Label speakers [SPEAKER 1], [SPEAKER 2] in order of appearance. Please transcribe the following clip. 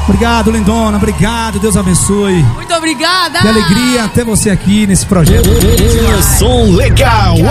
[SPEAKER 1] Obrigado, lindona, obrigado, Deus abençoe.
[SPEAKER 2] Muito obrigada.
[SPEAKER 1] Que alegria ter você aqui nesse projeto.
[SPEAKER 3] Som legal.